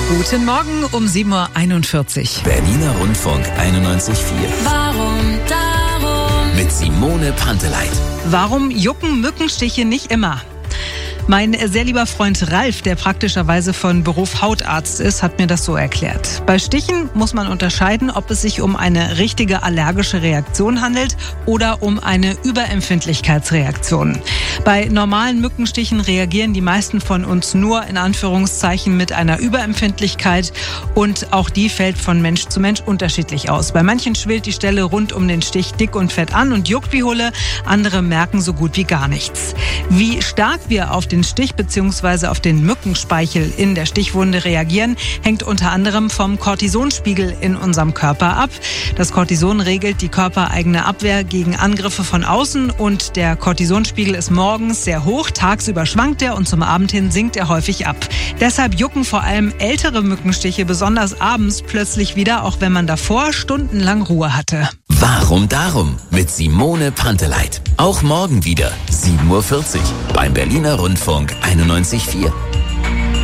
Guten Morgen um 7.41 Uhr. Berliner Rundfunk 91.4. Warum darum? Mit Simone Panteleit. Warum jucken Mückenstiche nicht immer? Mein sehr lieber Freund Ralf, der praktischerweise von Beruf Hautarzt ist, hat mir das so erklärt. Bei Stichen muss man unterscheiden, ob es sich um eine richtige allergische Reaktion handelt oder um eine Überempfindlichkeitsreaktion. Bei normalen Mückenstichen reagieren die meisten von uns nur in Anführungszeichen mit einer Überempfindlichkeit und auch die fällt von Mensch zu Mensch unterschiedlich aus. Bei manchen schwillt die Stelle rund um den Stich dick und fett an und juckt wie Hulle, andere merken so gut wie gar nichts. Wie stark wir auf den Stich bzw. auf den Mückenspeichel in der Stichwunde reagieren, hängt unter anderem vom Cortisonspiegel in unserem Körper ab. Das Cortison regelt die körpereigene Abwehr gegen Angriffe von außen und der Cortisonspiegel ist morgens sehr hoch, tagsüber schwankt er und zum Abend hin sinkt er häufig ab. Deshalb jucken vor allem ältere Mückenstiche besonders abends plötzlich wieder, auch wenn man davor stundenlang Ruhe hatte. Warum darum? Mit Simone Panteleit. Auch morgen wieder 7.40 Uhr beim Berliner Rundfunk 91.4.